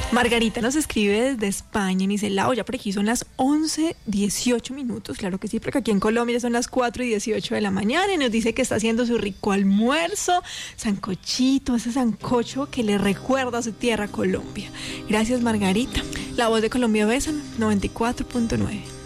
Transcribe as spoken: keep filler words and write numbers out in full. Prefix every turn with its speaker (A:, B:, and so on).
A: Margarita nos escribe desde España y me dice, Lau, ya por aquí son las once dieciocho minutos, claro que sí, porque aquí en Colombia son las cuatro y dieciocho de la mañana, y nos dice que está haciendo su rico almuerzo, sancochito, ese sancocho que le recuerda a su tierra, Colombia. Gracias, Margarita. La Voz de Colombia Besan, noventa y cuatro punto nueve.